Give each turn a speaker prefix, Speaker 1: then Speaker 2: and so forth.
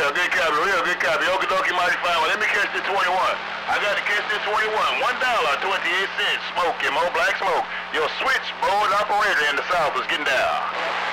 Speaker 1: good copy, real good copy. Okie dokie, mighty fine. Well, let me catch this 21. I got to catch this 21. $1.28. Smoke, more black smoke. Your switchboard operator in the south is getting down.